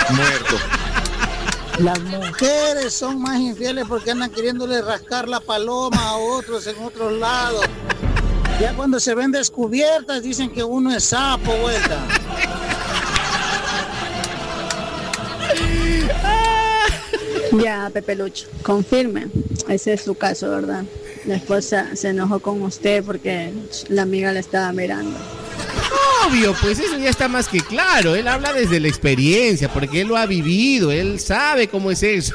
Muerto. Las mujeres son más infieles porque andan queriéndole rascar la paloma a otros en otros lados. Ya cuando se ven descubiertas dicen que uno es sapo, vuelta. Ya, Pepe Lucho, confirme. Ese es su caso, ¿verdad? La esposa se enojó con usted porque la amiga le estaba mirando. Obvio, pues eso ya está más que claro. Él habla desde la experiencia, porque él lo ha vivido, él sabe cómo es eso.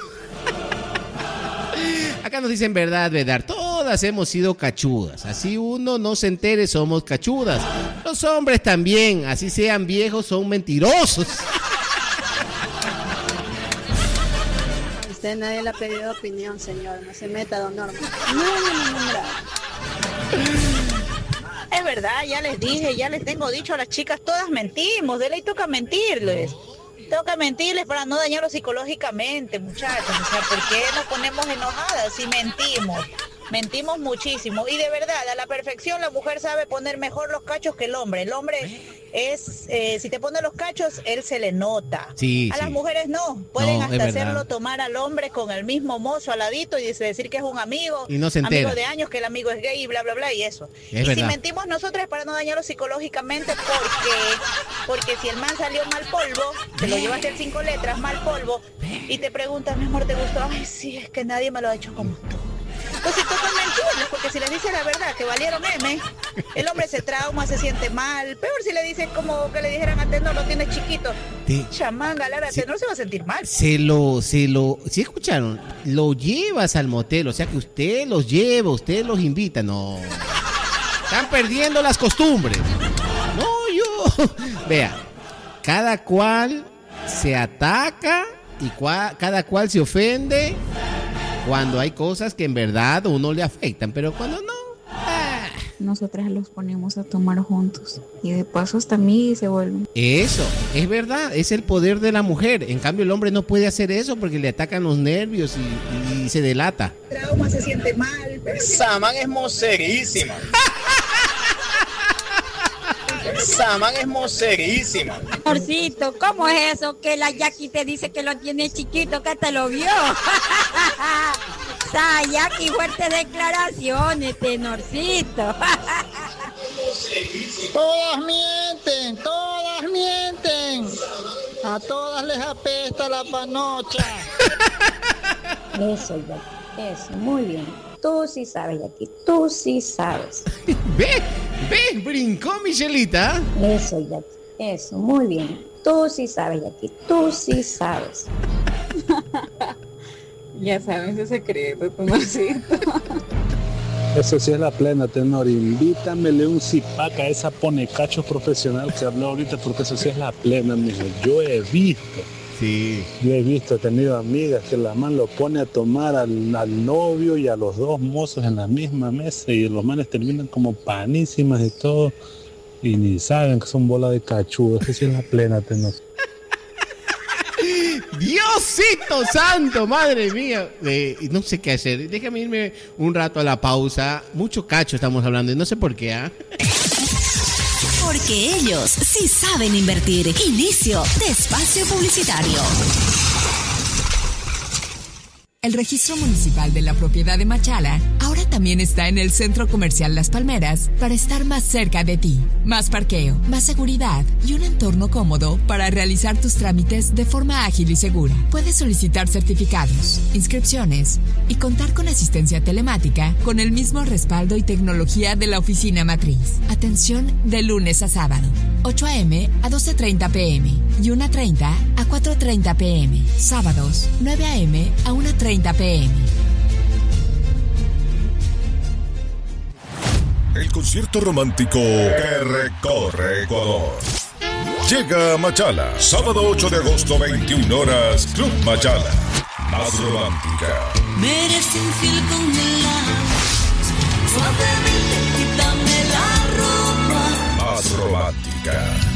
Acá nos dicen verdad, todas hemos sido cachudas. Así uno no se entere, somos cachudas. Los hombres también, así sean viejos, son mentirosos. A usted nadie le ha pedido opinión, señor. No se meta, don Norma. No. Es verdad, ya les dije, ya les tengo dicho a las chicas, todas mentimos, de ley toca mentirles. Toca mentirles para no dañarlos psicológicamente, muchachos. O sea, ¿por qué nos ponemos enojadas si mentimos? Mentimos muchísimo. Y de verdad, a la perfección la mujer sabe poner mejor los cachos que el hombre. El hombre es, si te pone los cachos, él se le nota. Sí, a las mujeres no. Pueden No, hasta hacerlo tomar al hombre con el mismo mozo al ladito y decir que es un amigo. Y no se entera. Amigo de años, que el amigo es gay y bla, bla, bla, y eso. Es y verdad. si mentimos nosotras para no dañarlo psicológicamente, porque si el man salió mal polvo, te lo llevaste en 5 letras, mal polvo, y te preguntas, mi amor, ¿te gustó? Ay, sí, es que nadie me lo ha hecho como tú. Entonces toca mentirles, porque si les dices la verdad, que valieron M, el hombre se trauma, se siente mal. Peor si le dices como que le dijeran a Tenor, lo tienes chiquito. Chamanga, Lara, Tenor se va a sentir mal. ¿Sí escucharon? Lo llevas al motel, o sea que usted los lleva, usted los invita. No. Están perdiendo las costumbres. No, Vea, cada cual se ataca y cada cual se ofende cuando hay cosas que en verdad a uno le afectan, pero cuando no... Nosotras los ponemos a tomar juntos y de paso hasta a mí se vuelven. Eso, es verdad, es el poder de la mujer. En cambio el hombre no puede hacer eso porque le atacan los nervios y se delata. Trauma, se siente mal. Saman es mocerísima. Saman es mocerísima. Amorcito, ¿cómo es eso que la Jackie te dice que lo tiene chiquito, que te lo vio? Jackie, fuertes declaraciones, Tenorcito. Todas mienten. A todas les apesta la panocha. Eso, Jackie, eso, muy bien. Tú sí sabes, Jackie, tú sí sabes. Ve, brincó Michelita. Eso, Jackie, eso, muy bien. Tú sí sabes, Jackie, tú sí sabes. Ya saben ese secreto, Tenorcito. Eso sí es la plena, Tenor. Invítamele un zipaca a esa ponecacho profesional que habló ahorita, porque eso sí es la plena, mijo. Yo he visto, he tenido amigas que la man lo pone a tomar al novio y a los 2 mozos en la misma mesa y los manes terminan como panísimas y todo y ni saben que son bolas de cachudos. Eso sí es la plena, Tenor. Diosito santo, madre mía. No sé qué hacer. Déjame irme un rato a la pausa. Mucho cacho estamos hablando y no sé por qué, Porque ellos sí saben invertir. Inicio de espacio publicitario. El registro municipal de la propiedad de Machala ahora también está en el Centro Comercial Las Palmeras para estar más cerca de ti. Más parqueo, más seguridad y un entorno cómodo para realizar tus trámites de forma ágil y segura. Puedes solicitar certificados, inscripciones y contar con asistencia telemática con el mismo respaldo y tecnología de la oficina matriz. Atención de lunes a sábado, 8 a.m. a 12:30 p.m. y 1:30 a 4:30 p.m. Sábados, 9 a.m. a 1:30 p.m. El concierto romántico que recorre Ecuador. Llega a Machala, sábado 8 de agosto, 21 horas, Club Machala. Más romántica. Me eres infiel con el suavemente quítame la ropa. Más romántica.